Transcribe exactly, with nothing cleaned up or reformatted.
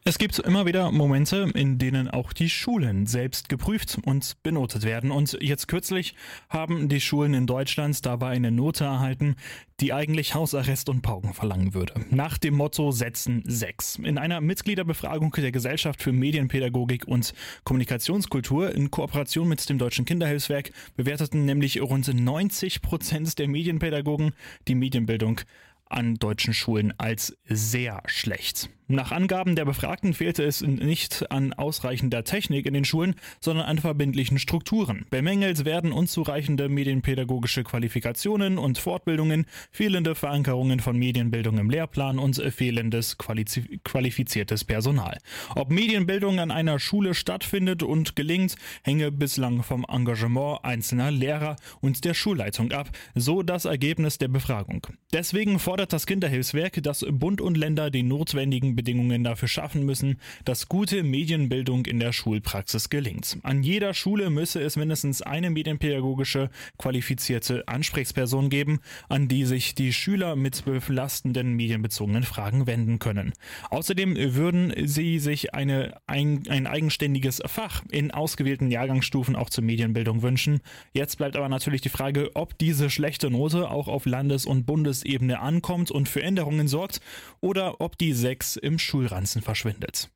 Es gibt immer wieder Momente, in denen auch die Schulen selbst geprüft und benotet werden. Und jetzt kürzlich haben die Schulen in Deutschland dabei eine Note erhalten, die eigentlich Hausarrest und Pauken verlangen würde. Nach dem Motto Setzen sechs. In einer Mitgliederbefragung der Gesellschaft für Medienpädagogik und Kommunikationskultur in Kooperation mit dem Deutschen Kinderhilfswerk bewerteten nämlich rund neunzig Prozent der Medienpädagogen die Medienbildung an deutschen Schulen als sehr schlecht. Nach Angaben der Befragten fehlte es nicht an ausreichender Technik in den Schulen, sondern an verbindlichen Strukturen. Bemängelt werden unzureichende medienpädagogische Qualifikationen und Fortbildungen, fehlende Verankerungen von Medienbildung im Lehrplan und fehlendes qualiz- qualifiziertes Personal. Ob Medienbildung an einer Schule stattfindet und gelingt, hänge bislang vom Engagement einzelner Lehrer und der Schulleitung ab, so das Ergebnis der Befragung. Deswegen fordert das Kinderhilfswerk, dass Bund und Länder die notwendigen Bedingungen dafür schaffen müssen, dass gute Medienbildung in der Schulpraxis gelingt. An jeder Schule müsse es mindestens eine medienpädagogische qualifizierte Ansprechperson geben, an die sich die Schüler mit belastenden medienbezogenen Fragen wenden können. Außerdem würden sie sich eine, ein, ein eigenständiges Fach in ausgewählten Jahrgangsstufen auch zur Medienbildung wünschen. Jetzt bleibt aber natürlich die Frage, ob diese schlechte Note auch auf Landes- und Bundesebene ankommt und für Änderungen sorgt oder ob die sechs im Schulranzen verschwindet.